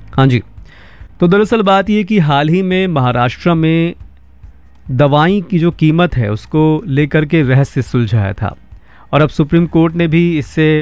हाँ जी। तो दरअसल बात ये कि हाल ही में महाराष्ट्र में दवाई की जो कीमत है उसको लेकर के रहस्य सुलझाया था, और अब सुप्रीम कोर्ट ने भी इससे